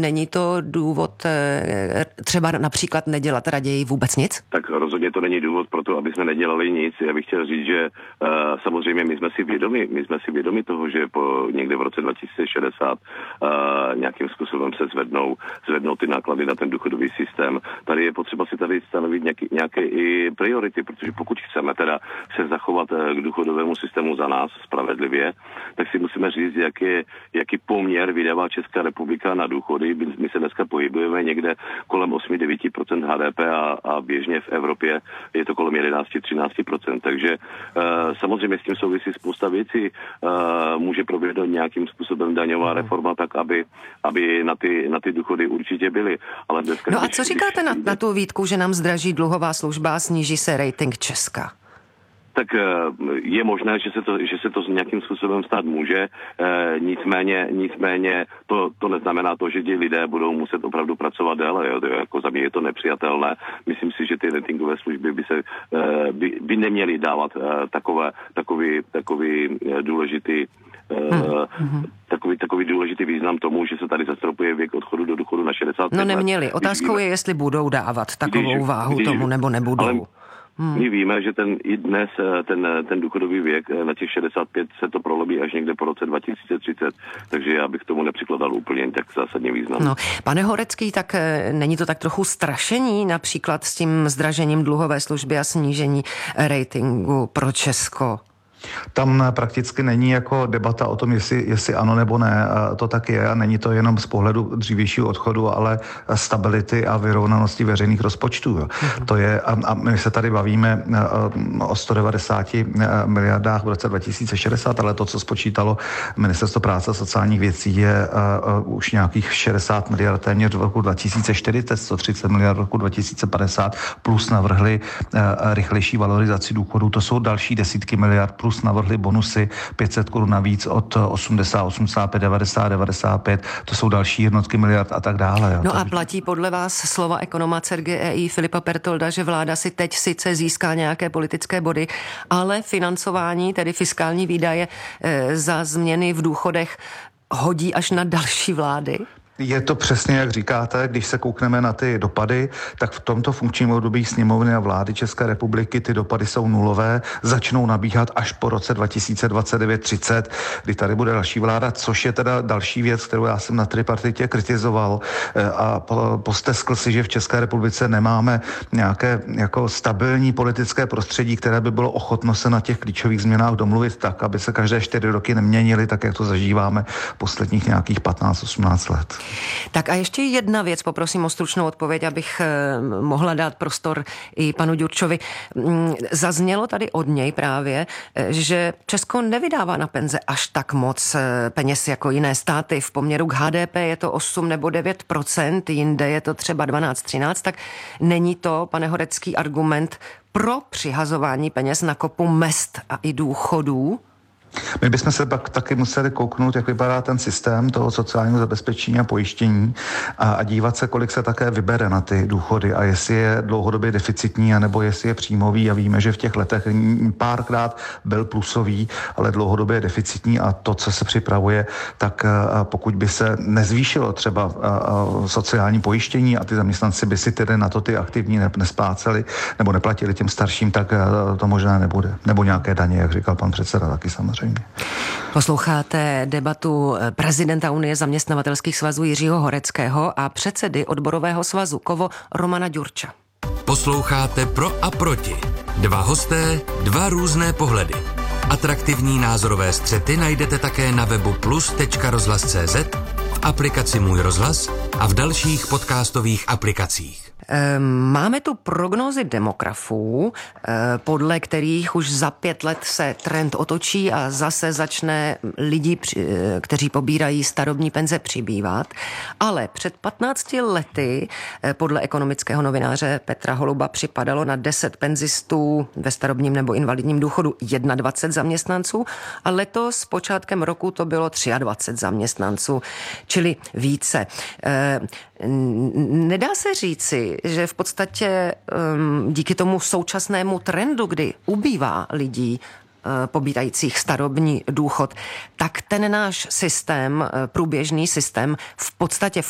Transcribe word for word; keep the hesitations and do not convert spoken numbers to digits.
Není to důvod e, třeba například nedělat raději vůbec nic? Tak rozhodně to není důvod pro to, aby jsme nedělali nic. Já bych chtěl říct, že uh, samozřejmě my jsme si vědomi, my jsme si vědomi toho, že po někde v roce dva tisíce šedesát uh, nějakým způsobem se zvednou, zvednou ty náklady na ten důchodový systém. Tady je potřeba si tady stanovit nějaký, nějaké i priority, protože pokud chceme teda se zachovat k důchodovému systému za nás spravedlivě, tak si musíme říct, jak je, jaký poměr vydává Česká republika na důchody. My se dneska pohybujeme někde kolem osm až devět procent H D P a, a běžně v Evropě je to kolem jedenáct až třináct procent. Takže uh, samozřejmě s tím souvisí spousta věcí. Uh, může proběhnout nějakým způsobem daňová reforma tak, aby, aby na, ty, na ty důchody určitě byly. Ale dneska, no a když, co říkáte když, na, na tu výtku, že nám zdraží dluhová služba a sníží se rating Česka? Tak je možné, že se to, že se to nějakým způsobem stát může, e, nicméně, nicméně to, to neznamená to, že ti lidé budou muset opravdu pracovat déle. Jo. Jako za mě je to nepřijatelné. Myslím si, že ty ratingové služby by, se, e, by, by neměly dávat e, takové, takový, takový důležitý Hmm. Takový, takový důležitý význam tomu, že se tady zastropuje věk odchodu do důchodu na šedesát pět let. No neměli. Otázkou je, jestli budou dávat takovou když, váhu když, tomu, nebo nebudou. Ale hmm. my víme, že ten i dnes ten, ten důchodový věk na těch šedesát pět se to prolobí až někde po roce dva tisíce třicet, takže já bych tomu nepřikladal úplně tak zásadně význam. No, pane Horecký, tak není to tak trochu strašení například s tím zdražením dluhové služby a snížení ratingu pro Česko? Tam prakticky není jako debata o tom, jestli, jestli ano nebo ne, to tak je a není to jenom z pohledu dřívějšího odchodu, ale stability a vyrovnanosti veřejných rozpočtů. Mm-hmm. To je, a, a my se tady bavíme o sto devadesát miliardách v roce dva tisíce šedesát, ale to, co spočítalo Ministerstvo práce a sociálních věcí, je uh, uh, už nějakých šedesát miliard téměř v roku dva tisíce čtyřicet, sto třicet miliard v roku dva tisíce padesát, plus navrhli uh, rychlejší valorizaci důchodů. To jsou další desítky miliard, plus navrhli bonusy pět set korun navíc od osmdesát, osmdesát pět, devadesát, devadesát pět, to jsou další jednotky miliard a tak dále. Jo. No a platí podle vás slova ekonoma C E R G E I Filipa Pertolda, že vláda si teď sice získá nějaké politické body, ale financování, tedy fiskální výdaje e, za změny v důchodech hodí až na další vlády? Je to přesně, jak říkáte, když se koukneme na ty dopady, tak v tomto funkčním období sněmovny a vlády České republiky ty dopady jsou nulové, začnou nabíhat až po roce dva tisíce dvacet devět třicet, kdy tady bude další vláda, což je teda další věc, kterou já jsem na tripartitě kritizoval a posteskl si, že v České republice nemáme nějaké jako stabilní politické prostředí, které by bylo ochotno se na těch klíčových změnách domluvit tak, aby se každé čtyři roky neměnily, tak jak to zažíváme posledních nějakých patnáct osmnáct let. Tak a ještě jedna věc, poprosím o stručnou odpověď, abych mohla dát prostor i panu Ďurčovi. Zaznělo tady od něj právě, že Česko nevydává na penze až tak moc peněz jako jiné státy. V poměru k H D P je to osm nebo devět procent, jinde je to třeba dvanáct třináct, tak není to, pane Horecký, argument pro přihazování peněz na kopu mezd a i důchodů? My bychom se pak taky museli kouknout, jak vypadá ten systém toho sociálního zabezpečení a pojištění a, a dívat se, kolik se také vybere na ty důchody a jestli je dlouhodobě deficitní, anebo jestli je příjmový a víme, že v těch letech párkrát byl plusový, ale dlouhodobě je deficitní a to, co se připravuje, tak a pokud by se nezvýšilo třeba a, a sociální pojištění a ty zaměstnanci by si tedy na to ty aktivní nespláceli nebo neplatili těm starším, tak to možná nebude. Nebo nějaké daně, jak říkal pan předseda, taky samozřejmě. Posloucháte debatu prezidenta Unie zaměstnavatelských svazů Jiřího Horeckého a předsedy odborového svazu Kovo Romana Ďurča. Posloucháte Pro a proti. Dva hosté, dva různé pohledy. Atraktivní názorové střety najdete také na webu plus tečka rozhlas tečka cé zet, v aplikaci Můj rozhlas a v dalších podcastových aplikacích. Máme tu prognózy demografů, podle kterých už za pět let se trend otočí a zase začne lidí, kteří pobírají starobní penze, přibývat. Ale před patnácti lety podle ekonomického novináře Petra Holuba připadalo na deset penzistů ve starobním nebo invalidním důchodu dvacet jedna zaměstnanců a letos počátkem roku to bylo dvacet tři zaměstnanců, čili více. Nedá se říci, že v podstatě um, díky tomu současnému trendu, kdy ubývá lidí uh, pobírajících starobní důchod, tak ten náš systém, uh, průběžný systém v podstatě